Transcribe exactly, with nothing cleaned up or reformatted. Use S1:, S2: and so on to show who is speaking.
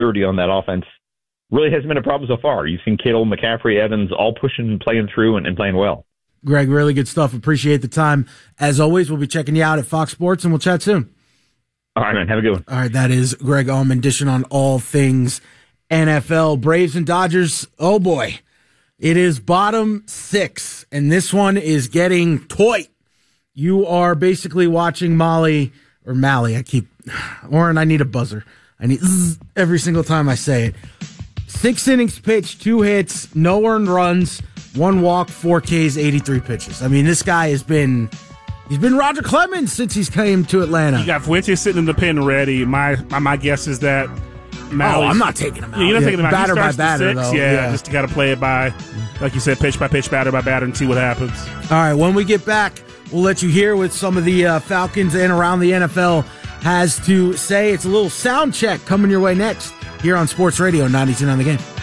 S1: thirty on that offense really hasn't been a problem so far. You've seen Kittle, McCaffrey, Evans all pushing and playing through and, and playing well.
S2: Greg, really good stuff. Appreciate the time. As always, we'll be checking you out at Fox Sports, and we'll chat soon.
S1: All right, man. Have a good one.
S2: All right, that is Greg Allman dishing on all things N F L. Braves and Dodgers, oh boy. It is bottom six, and this one is getting tight. You are basically watching Molly, or Mally, I keep, Oren, I need a buzzer. I need zzz, every single time I say it. Six innings pitched, two hits, no earned runs, one walk, four Ks, eighty-three pitches. I mean, this guy has been, he's been Roger Clemens since he's came to Atlanta.
S3: You got Fuentes sitting in the pen ready. My my, my guess is that Mally's,
S2: oh, I'm not taking him out.
S3: Yeah, you're not
S2: yeah,
S3: taking him out.
S2: Batter by
S3: the
S2: batter,
S3: six.
S2: though.
S3: Yeah,
S2: yeah,
S3: just to got to play it by, like you said, pitch by pitch, batter by batter, and see what happens.
S2: All right, when we get back, we'll let you hear what some of the uh, Falcons and around the N F L has to say. It's a little sound check coming your way next here on Sports Radio ninety-two point nine The Game.